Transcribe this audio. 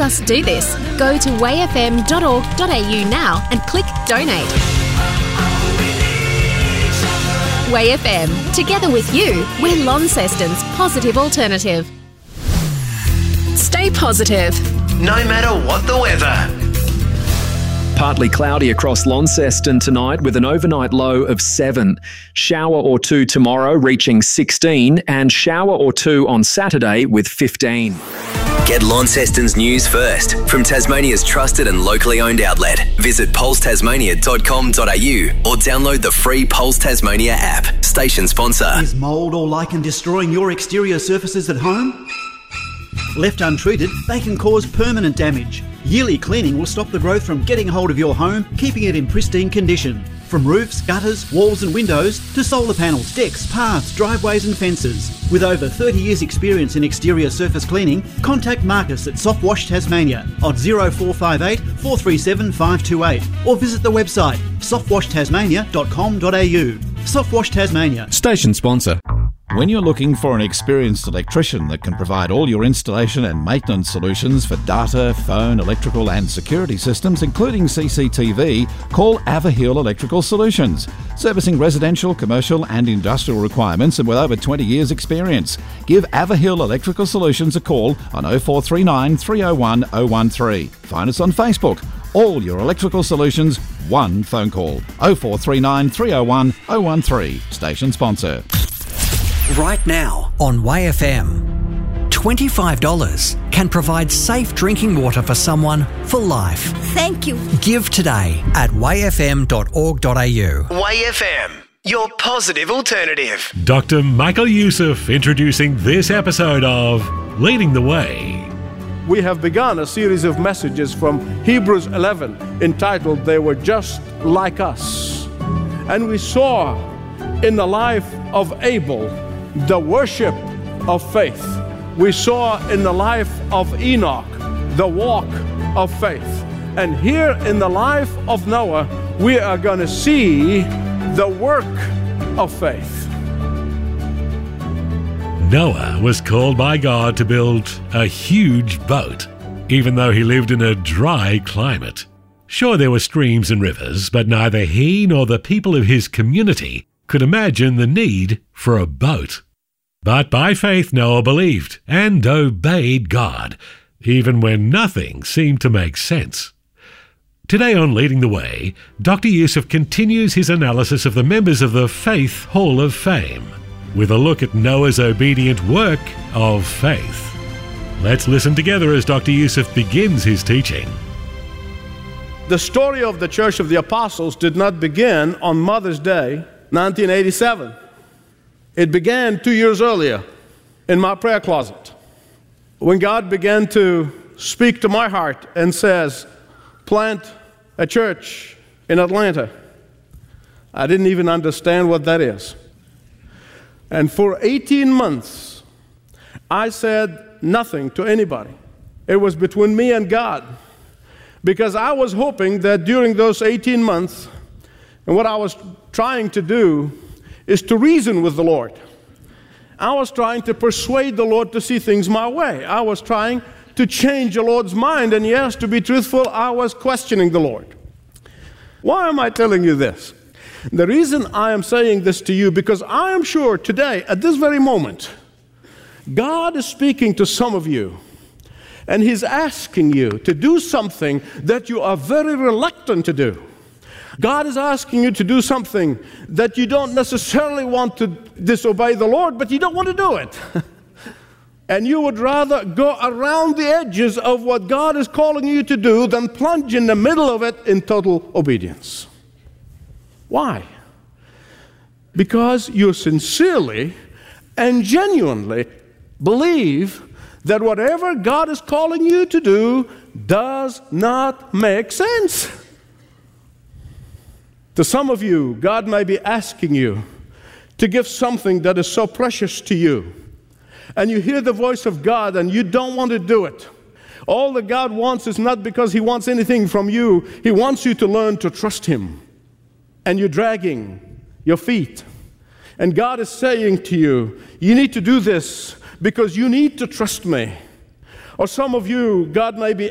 helps us do this. Go to wayfm.org.au now and click Donate. Way FM. Together with you, we're Launceston's positive alternative. Stay positive. No matter what the weather. Partly cloudy across Launceston tonight with an overnight low of 7. Shower or 2 tomorrow reaching 16 and shower or 2 on Saturday with 15. Get Launceston's news first from Tasmania's trusted and locally owned outlet. Visit polstasmania.com.au or download the free Pols Tasmania app. Station sponsor. Is mould or lichen destroying your exterior surfaces at home? Left untreated, they can cause permanent damage. Yearly cleaning will stop the growth from getting hold of your home, keeping it in pristine condition. From roofs, gutters, walls and windows to solar panels, decks, paths, driveways and fences. With over 30 years experience in exterior surface cleaning, contact Marcus at Soft Wash Tasmania on 0458 437 528 or visit the website softwashtasmania.com.au. Soft Wash Tasmania. Station sponsor. When you're looking for an experienced electrician that can provide all your installation and maintenance solutions for data, phone, electrical and security systems, including CCTV, call Avahill Electrical Solutions. Servicing residential, commercial and industrial requirements and with over 20 years experience. Give Avahill Electrical Solutions a call on 0439 301 013. Find us on Facebook. All your electrical solutions, one phone call. 0439 301 013. Station sponsor. Right now on Way FM, $25 can provide safe drinking water for someone for life. Thank you. Give today at wayfm.org.au. Way FM, your positive alternative. Dr. Michael Youssef introducing this episode of Leading the Way. We have begun a series of messages from Hebrews 11 entitled, They Were Just Like Us. And we saw in the life of Abel the worship of faith. We saw in the life of Enoch the walk of faith. And here in the life of Noah, we are going to see the work of faith. Noah was called by God to build a huge boat, even though he lived in a dry climate. Sure, there were streams and rivers, but neither he nor the people of his community could imagine the need for a boat. But by faith Noah believed and obeyed God, even when nothing seemed to make sense. Today on Leading the Way, Dr. Youssef continues his analysis of the members of the Faith Hall of Fame, with a look at Noah's obedient work of faith. Let's listen together as Dr. Youssef begins his teaching. The story of the Church of the Apostles did not begin on Mother's Day, 1987. It began 2 years earlier in my prayer closet, when God began to speak to my heart and says, plant a church in Atlanta. I didn't even understand what that is. And for 18 months, I said nothing to anybody. It was between me and God, because I was hoping that during those 18 months, and what I was trying to do is to reason with the Lord. I was trying to persuade the Lord to see things my way. I was trying to change the Lord's mind, and yes, to be truthful, I was questioning the Lord. Why am I telling you this? The reason I am saying this to you, because I am sure today, at this very moment, God is speaking to some of you, and He's asking you to do something that you are very reluctant to do. God is asking you to do something that you don't necessarily want to disobey the Lord, but you don't want to do it. And you would rather go around the edges of what God is calling you to do than plunge in the middle of it in total obedience. Why? Because you sincerely and genuinely believe that whatever God is calling you to do does not make sense. To some of you, God may be asking you to give something that is so precious to you. And you hear the voice of God and you don't want to do it. All that God wants is not because He wants anything from you. He wants you to learn to trust Him. And you're dragging your feet. And God is saying to you, you need to do this because you need to trust me. Or some of you, God may be